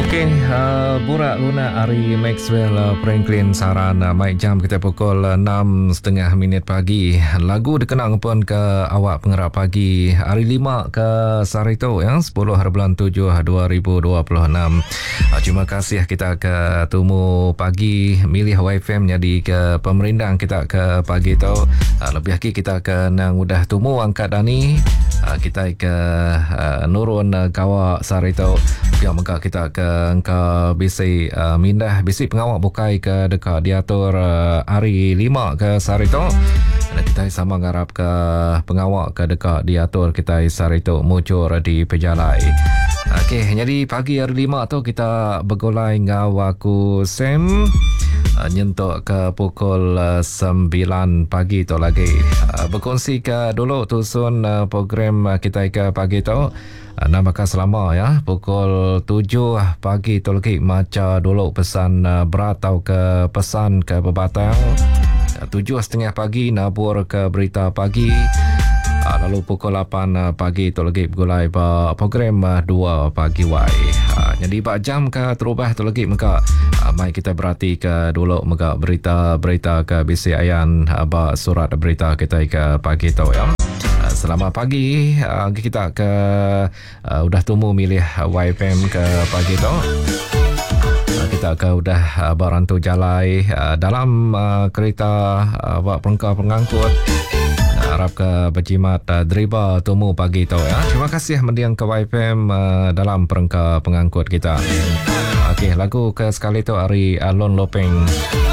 Okey, Burak Luna Ari Maxwell Franklin Saran Mike jam kita pukul 6.30 pagi. Lagu dikenang pun ke awak pengerap pagi hari 5 ke Sarito ya 10 hari bulan 7 2026. Terima kasih kita ke tumu pagi milih YFM jadi ke pemerintah kita ke pagi tu. Lebih lagi kita ke nang udah tumu angkat dani. Kita ke nurun kawak Sarito. Yang maka kita ke angka bisi mindah bisi pengawak bukai ke dekat diatur hari 5 ke Sarito. Dan kita sama ngarap ke pengawak ke dekat diatur kita Sarito muncul di pejalai. Okey, jadi pagi hari 5 tu kita bergulai ngawaku Sam nyentuk ke pukul 9 pagi tu lagi. Berkongsi ke dulu tusun program kita ke pagi tu. Nampak selama ya pukul 7 pagi tu lagi macam dulu pesan berat atau ke pesan ke berbatang. 7.30 pagi nabur ke berita pagi. Lalu pukul 8 pagi tu lagi bergulai program 2 pagi wai. Jadi 4 jam ke terubah tu lagi maka mai kita berhati ke dulu maka berita ke bisi ayan surat berita kita ke pagi tu ya. Selamat pagi, kita ke udah temu milih YFM ke pagi tu. Kita ke udah berantu jalai dalam kereta perengkau pengangkut. Harap ke berjimat driba temu pagi tu ya. Terima kasih mendiang ke YFM dalam perengkau pengangkut kita. Okey, lagu ke sekali tu Ari Alon Lopeng.